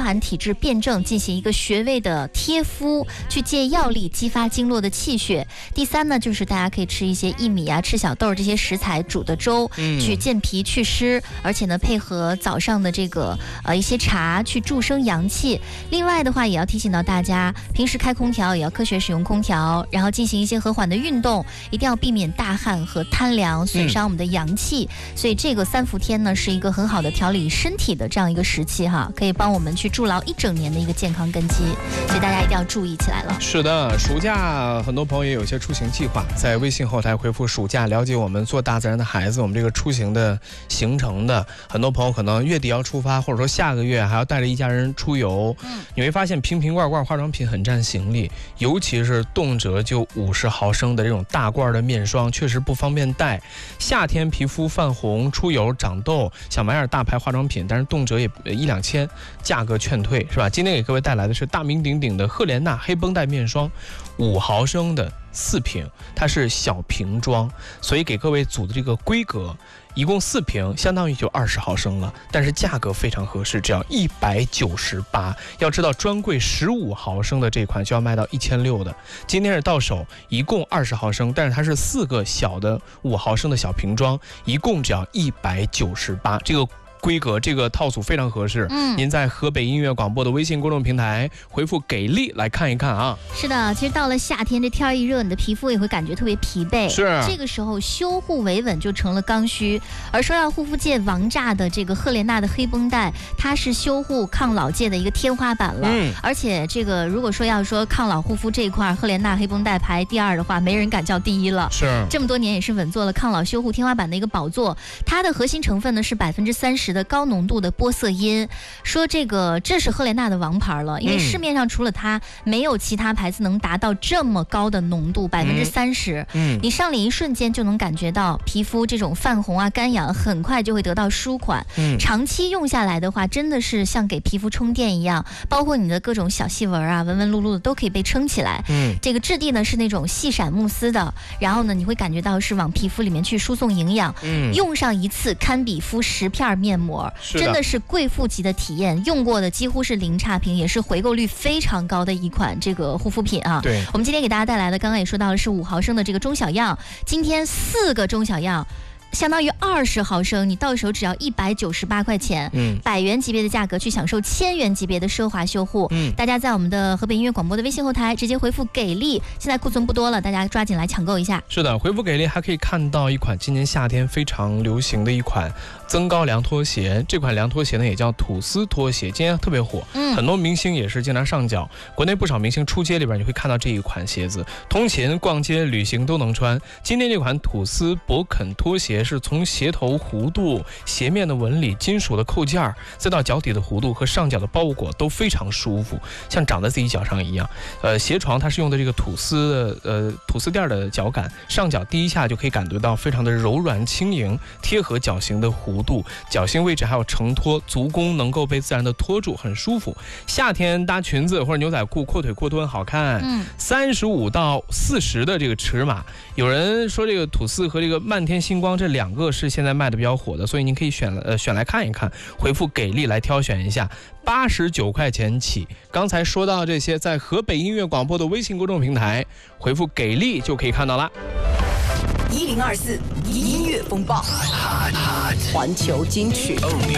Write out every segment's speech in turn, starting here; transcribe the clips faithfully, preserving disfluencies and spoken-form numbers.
寒体质辩证进行一个穴位的贴敷，去借药力激发经络的气血。第三呢，就是大家可以吃一些薏米啊、赤小豆这些食材煮的粥，嗯、去健脾祛湿，而且呢，配合早上的这个呃一些茶去助生阳气。另外的话，也要提醒到大家，平时开空调也要科学使用空调，然后进行一些和缓的运动，一定要避免大汗和贪凉，损伤我们的阳气。嗯、所以这个三伏天呢，是一个很好的调理身体的这样一个时期哈，可以帮我们去筑牢一整年的一个健康根基，所以大家一定要注意起来了。 是的，暑假很多朋友也有一些出行计划，在微信后台回复暑假，了解我们做大自然的孩子我们这个出行的行程的。很多朋友可能月底要出发，或者说下个月还要带着一家人出游，嗯、你会发现瓶瓶罐罐化妆品很占行李，尤其是动辄就五十毫升的这种大罐的面霜，确实不方便带。夏天皮肤泛红、出油、长痘，想买点大牌化妆品，但是动辄也一两千，价格劝退，是吧？今天给各位带来的是大名鼎鼎的赫莲娜黑绷带面霜，五毫升的四瓶，它是小瓶装，所以给各位组的这个规格，一共四瓶，相当于就二十毫升了，但是价格非常合适，只要一百九十八。要知道专柜十五毫升的这款就要卖到一千六的，今天是到手，一共二十毫升，但是它是四个小的五毫升的小瓶装，一共只要一百九十八。这个规格这个套组非常合适，嗯，您在河北音乐广播的微信公众平台回复给力来看一看啊。 是的，其实到了夏天，这天一热，你的皮肤也会感觉特别疲惫， 是这个时候修护维稳就成了刚需。而说到护肤界王炸的这个赫莲娜的黑绷带，它是修护抗老界的一个天花板了，嗯，而且这个如果说要说抗老护肤这一块，赫莲娜黑绷带排第二的话，没人敢叫第一了， 是这么多年也是稳坐了抗老修护天花板的一个宝座。它的核心成分呢是百分之三十的高浓度的玻色因，说这个这是赫莲娜的王牌了，因为市面上除了它，没有其他牌子能达到这么高的浓度，百分之三十。嗯，你上脸一瞬间就能感觉到皮肤这种泛红啊、干痒，很快就会得到舒缓。嗯，长期用下来的话，真的是像给皮肤充电一样，包括你的各种小细纹啊、纹纹路路的都可以被撑起来。嗯，这个质地呢是那种细闪慕丝的，然后呢你会感觉到是往皮肤里面去输送营养。嗯，用上一次堪比敷十片面膜。真的是贵妇级的体验，用过的几乎是零差评，也是回购率非常高的一款这个护肤品啊。 对， 我们今天给大家带来的，刚刚也说到了是五毫升的这个中小样，今天四个中小样。相当于二十毫升，你到手只要一百九十八块钱，嗯，百元级别的价格去享受千元级别的奢华修护。嗯，大家在我们的河北音乐广播的微信后台直接回复给力，现在库存不多了，大家抓紧来抢购一下。 是的，回复给力还可以看到一款今年夏天非常流行的一款增高凉拖鞋，这款凉拖鞋呢也叫吐司拖鞋，今年特别火，嗯，很多明星也是经常上脚，国内不少明星出街里边你会看到这一款鞋子，通勤、逛街、旅行都能穿。今天这款吐司勃肯拖鞋是从鞋头弧度、鞋面的纹理、金属的扣件，再到脚底的弧度和上脚的包裹都非常舒服，像长在自己脚上一样。呃，鞋床它是用的这个吐司的呃吐司垫的脚感，上脚第一下就可以感觉到非常的柔软轻盈，贴合脚型的弧度，脚心位置还有承托，足弓能够被自然的托住，很舒服。夏天搭裙子或者牛仔裤，阔腿阔臀好看。嗯，三十五到四十的这个尺码，有人说这个吐司和这个漫天星光这两个是现在卖的比较火的，所以您可以选呃选来看一看，回复给力来挑选一下，八十九块钱起。刚才说到这些，在河北音乐广播的微信公众平台回复给力就可以看到了。 一零二四音乐风暴，环球金曲。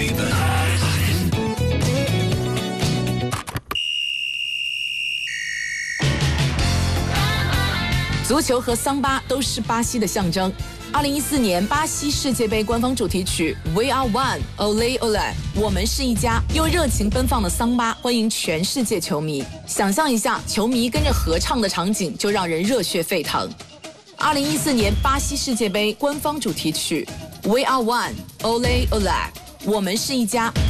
足球和桑巴都是巴西的象征。二零一四年巴西世界杯官方主题曲 We Are One Ole Ole 我们是一家，用热情奔放的桑巴欢迎全世界球迷。想象一下球迷跟着合唱的场景，就让人热血沸腾。二零一四年巴西世界杯官方主题曲 We Are One Ole Ole 我们是一家。